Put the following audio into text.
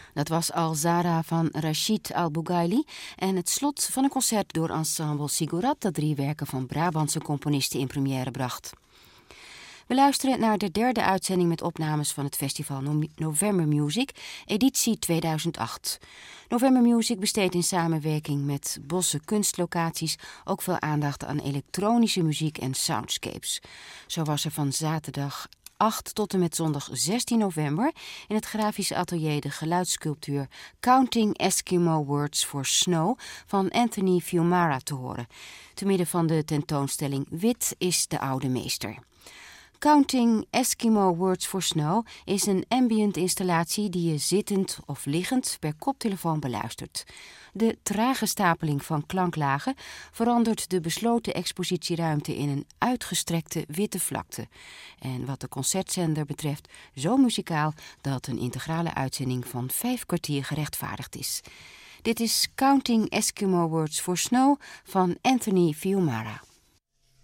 Dat was Al-Zahra van Rachid Al-Bougaili en het slot van een concert door ensemble Sigurat dat 3 werken van Brabantse componisten in première bracht. We luisteren naar de 3e uitzending met opnames van het festival November Music, editie 2008. November Music besteedt in samenwerking met Bosse Kunstlocaties ook veel aandacht aan elektronische muziek en soundscapes. Zo was er van zaterdag 8 tot en met zondag 16 november in het grafische atelier de geluidssculptuur Counting Eskimo Words for Snow van Anthony Fiumara te horen, te midden van de tentoonstelling Wit is de oude meester. Counting Eskimo Words for Snow is een ambient installatie die je zittend of liggend per koptelefoon beluistert. De trage stapeling van klanklagen verandert de besloten expositieruimte in een uitgestrekte witte vlakte. En wat de concertzender betreft zo muzikaal dat een integrale uitzending van 5 kwartier gerechtvaardigd is. Dit is Counting Eskimo Words for Snow van Anthony Fiumara.